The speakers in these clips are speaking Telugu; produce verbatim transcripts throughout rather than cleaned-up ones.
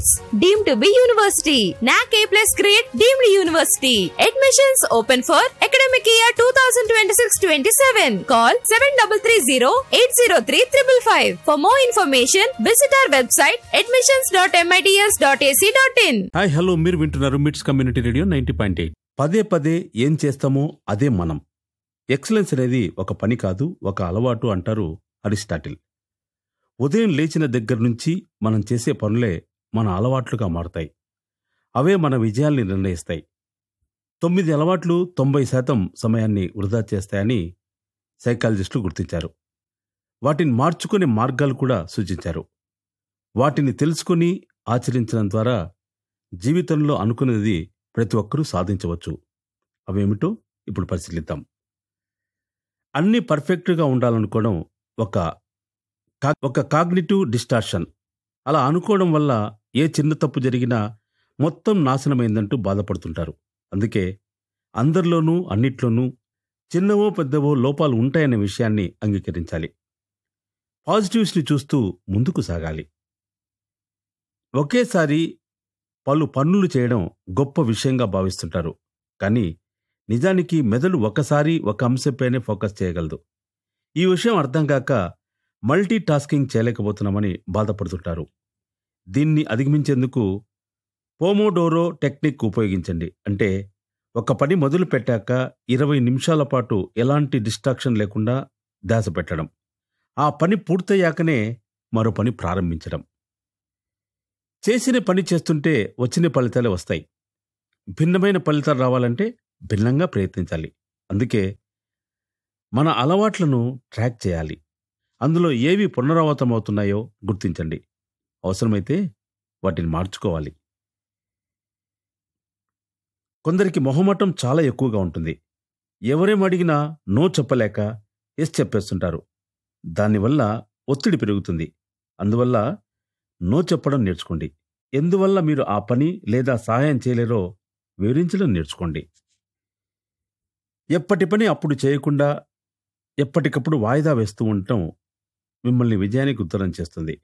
MITS deemed to be university. N A C A plus grade deemed university. Admissions open for academic year twenty twenty-six twenty-seven. Call seven three three zero eight zero three five five. For more information, visit our website admissions dot mits dot a c dot in. Hi hello, మీరు వింటున్నారు మిట్స్ community radio ninety point eight. పదే పదే ఏం చేస్తామో అదే మనం. ఎక్సలెన్స్ అనేది ఒక పని కాదు, ఒక అలవాటు అంటారు అరిస్టాటిల్. ఉదయం లేచిన దగ్గర నుంచి మనం చేసే పనులే మన అలవాట్లుగా మారుతాయి. అవే మన విజయాల్ని నిర్ణయిస్తాయి. తొమ్మిది అలవాట్లు తొంభై శాతం సమయాన్ని వృధా చేస్తాయని సైకాలజిస్టులు గుర్తించారు. వాటిని మార్చుకునే మార్గాలు కూడా సూచించారు. వాటిని తెలుసుకుని ఆచరించడం ద్వారా జీవితంలో అనుకున్నది ప్రతి ఒక్కరూ సాధించవచ్చు. అవేమిటో ఇప్పుడు పరిశీలిద్దాం. అన్నీ పర్ఫెక్ట్గా ఉండాలనుకోవడం ఒక ఒక కాగ్నిటివ్ డిస్టార్షన్. అలా అనుకోవడం వల్ల ఏ చిన్న తప్పు జరిగినా మొత్తం నాశనమైందంటూ బాధపడుతుంటారు. అందుకే అందరిలోనూ అన్నిట్లోనూ చిన్నవో పెద్దవో లోపాలు ఉంటాయనే విషయాన్ని అంగీకరించాలి. పాజిటివ్స్ని చూస్తూ ముందుకు సాగాలి. ఒకేసారి పలు పనులు చేయడం గొప్ప విషయంగా భావిస్తుంటారు. కానీ నిజానికి మెదడు ఒకసారి ఒక అంశంపైనే ఫోకస్ చేయగలదు. ఈ విషయం అర్థం కాక మల్టీ టాస్కింగ్ చేయలేకపోతున్నామని బాధపడుతుంటారు. దీన్ని అధిగమించేందుకు పోమోడోరో టెక్నిక్ ఉపయోగించండి. అంటే ఒక పని మొదలు పెట్టాక ఇరవై నిమిషాల పాటు ఎలాంటి డిస్ట్రాక్షన్ లేకుండా ధ్యాస పెట్టడం, ఆ పని పూర్తయ్యాకనే మరో పని ప్రారంభించడం. చేసిన పని చేస్తుంటే వచ్చిన ఫలితాలే వస్తాయి. భిన్నమైన ఫలితాలు రావాలంటే భిన్నంగా ప్రయత్నించాలి. అందుకే మన అలవాట్లను ట్రాక్ చేయాలి. అందులో ఏవి పునరావృతమవుతున్నాయో గుర్తించండి. అవసరమైతే వాటిని మార్చుకోవాలి. కొందరికి మొహమాటం చాలా ఎక్కువగా ఉంటుంది. ఎవరేం అడిగినా నో చెప్పలేక ఎస్ చెప్పేస్తుంటారు. దానివల్ల ఒత్తిడి పెరుగుతుంది. అందువల్ల నో చెప్పడం నేర్చుకోండి. ఎందువల్ల మీరు ఆ పని లేదా సహాయం చేయలేరో వివరించడం నేర్చుకోండి. ఎప్పటి పని అప్పుడు చేయకుండా ఎప్పటికప్పుడు వాయిదా వేస్తూ ఉండటం మిమ్మల్ని విజయానికి ఉత్తరం చేస్తుంది.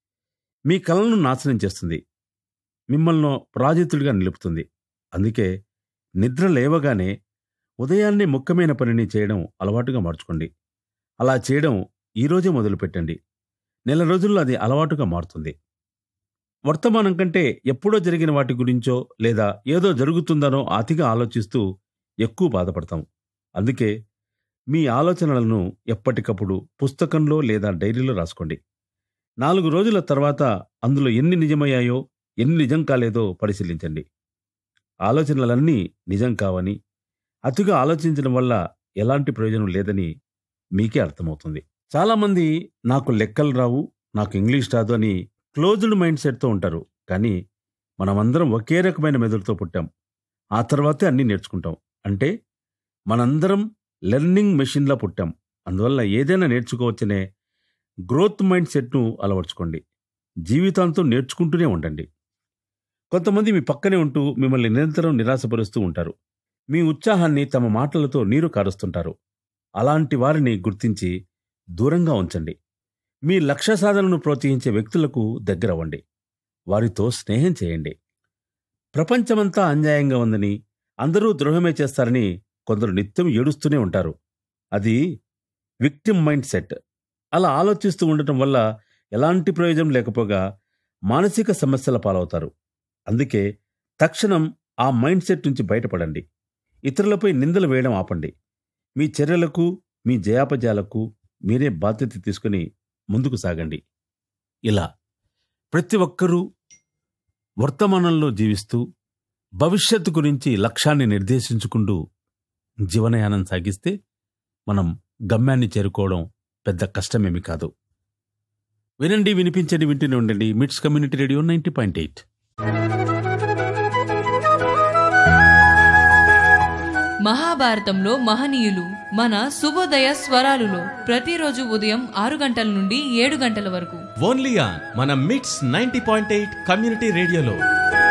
మీ కలను నాశనం చేస్తుంది. మిమ్మల్ని పరాజితుడిగా నిలుపుతుంది. అందుకే నిద్ర లేవగానే ఉదయాన్నే ముఖ్యమైన పనిని చేయడం అలవాటుగా మార్చుకోండి. అలా చేయడం ఈరోజే మొదలుపెట్టండి. నెల రోజుల్లో అది అలవాటుగా మారుతుంది. వర్తమానం కంటే ఎప్పుడో జరిగిన వాటి గురించో లేదా ఏదో జరుగుతుందనో అతిగా ఆలోచిస్తూ ఎక్కువ బాధపడతాం. అందుకే మీ ఆలోచనలను ఎప్పటికప్పుడు పుస్తకంలో లేదా డైరీలో రాసుకోండి. నాలుగు రోజుల తర్వాత అందులో ఎన్ని నిజమయ్యాయో ఎన్ని నిజం కాలేదో పరిశీలించండి. ఆలోచనలన్నీ నిజం కావని, అతిగా ఆలోచించడం వల్ల ఎలాంటి ప్రయోజనం లేదని మీకే అర్థమవుతుంది. చాలామంది నాకు లెక్కలు రావు, నాకు ఇంగ్లీష్ రాదు అని క్లోజ్డ్ మైండ్ సెట్తో ఉంటారు. కానీ మనమందరం ఒకే రకమైన మెదడుతో పుట్టాం. ఆ తర్వాతే అన్నీ నేర్చుకుంటాం. అంటే మనందరం లెర్నింగ్ మెషిన్లా పుట్టాం. అందువల్ల ఏదైనా నేర్చుకోవచ్చనే గ్రోత్ మైండ్ సెట్ను అలవర్చుకోండి. జీవితాంతం నేర్చుకుంటూనే ఉండండి. కొంతమంది మీ పక్కనే ఉంటూ మిమ్మల్ని నిరంతరం నిరాశపరుస్తూ ఉంటారు. మీ ఉత్సాహాన్ని తమ మాటలతో నీరు కారుస్తుంటారు. అలాంటి వారిని గుర్తించి దూరంగా ఉంచండి. మీ లక్ష్య సాధనను ప్రోత్సహించే వ్యక్తులకు దగ్గరవ్వండి. వారితో స్నేహం చేయండి. ప్రపంచమంతా అన్యాయంగా ఉందని, అందరూ ద్రోహమే చేస్తారని కొందరు నిత్యం ఏడుస్తూనే ఉంటారు. అది విక్టిమ్ మైండ్ సెట్. అలా ఆలోచిస్తూ ఉండటం వల్ల ఎలాంటి ప్రయోజనం లేకపోగా మానసిక సమస్యల పాలవుతారు. అందుకే తక్షణం ఆ మైండ్ సెట్ నుంచి బయటపడండి. ఇతరులపై నిందలు వేయడం ఆపండి. మీ చర్యలకు, మీ జయాపజయాలకు మీరే బాధ్యత తీసుకుని ముందుకు సాగండి. ఇలా ప్రతి ఒక్కరూ వర్తమానంలో జీవిస్తూ భవిష్యత్తు గురించి లక్ష్యాన్ని నిర్దేశించుకుంటూ జీవనయానం సాగిస్తే మనం గమ్యాన్ని చేరుకోవడం పెద్ద కష్టమేమి కాదు. వినండి, వినిపించండి, వింటూనే ఉండండి. మిట్స్ community radio ninety point eight. మహాభారతంలో మహనీయులు మన శుభోదయ స్వరాలులో ప్రతిరోజు ఉదయం ఆరు గంటల నుండి ఏడు గంటల వరకు ఓన్లీ ఆన్ మన మిట్స్ నైంటీ పాయింట్ ఎయిట్ కమ్యూనిటీ రేడియోలో.